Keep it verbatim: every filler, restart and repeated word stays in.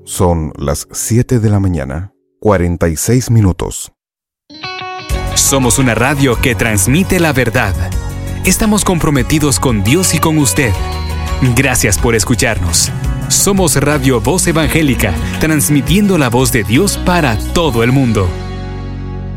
Son las siete de la mañana, cuarenta y seis minutos. Somos una radio que transmite la verdad. Estamos comprometidos con Dios y con usted. Gracias por escucharnos. Somos Radio Voz Evangélica, transmitiendo la voz de Dios para todo el mundo.